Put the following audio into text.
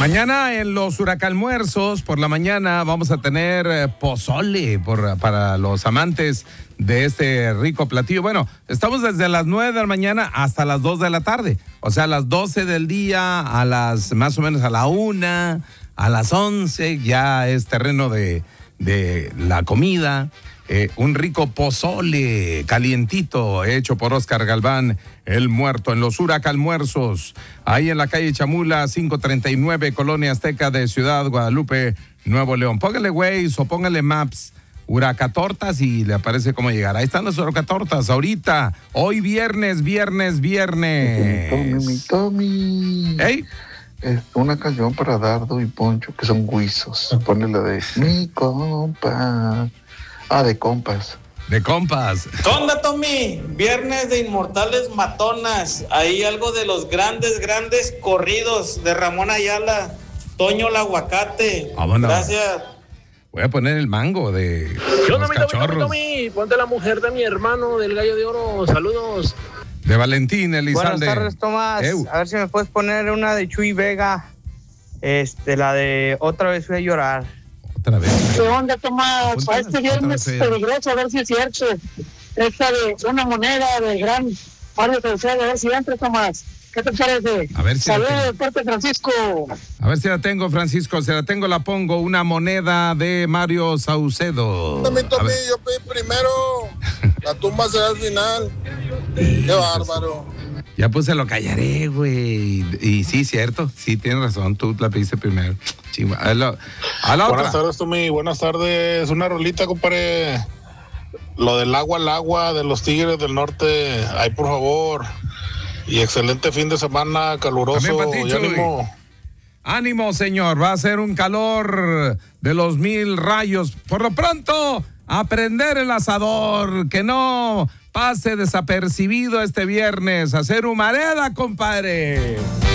Mañana en los Huracalmuerzos, por la mañana, vamos a tener pozole para los amantes de este rico platillo. Bueno, estamos desde las 9 de la mañana hasta las 2 de la tarde. O sea, a las 12 del día, más o menos a la 1, a las 11, ya es terreno de la comida. Un rico pozole calientito hecho por Oscar Galván, el muerto, en los Huracalmuerzos, ahí en la calle Chamula, 539, Colonia Azteca de Ciudad Guadalupe, Nuevo León. Póngale Waze o póngale Maps, Huracatortas, y le aparece cómo llegar. Ahí están los Huracatortas ahorita, hoy viernes. Tommy. ¿Ey? Es una canción para Dardo y Poncho, que son guisos. Ponle la de mi compa. De compas. De compas. ¿Qué onda, Tommy? Viernes de Inmortales Matonas. Ahí algo de los grandes corridos de Ramón Ayala. Toño el Aguacate. Vámonos. Gracias. Voy a poner el mango de ¿Qué los onda, cachorros. Tommy? Ponte la mujer de mi hermano del Gallo de Oro. Saludos. De Valentín Elizalde. Buenas tardes, Tomás. A ver si me puedes poner una de Chuy Vega. La de Otra vez fui a llorar. Otra vez. ¿Qué onda, Tomás? Otra Este vez, viernes otra vez. peligroso, a ver si es cierto. Esta de una moneda de gran Mario Tercero, a ver si entra, Tomás. ¿Qué te parece? A ver si Saludos la de parte Francisco. A ver si la tengo, Francisco. Si la tengo, la pongo. Una moneda de Mario Saucedo. Tommy, A ver. yo pedí primero. La tumba será al final. Qué bárbaro. Ya pues se lo callaré, güey. Y sí, cierto. Sí, tienes razón. Tú la pediste primero. Chingua. A la otra. Buenas tardes, Tommy. Buenas tardes. Una rolita, compadre. Lo del agua al agua de los Tigres del Norte. Ay, por favor. Y excelente fin de semana, caluroso. También para ti, Y Chuy. ánimo. Ánimo, señor. Va a ser un calor de los 1000 rayos. Por lo pronto, a prender el asador. Que no pase desapercibido este viernes. Hacer humareda, compadre.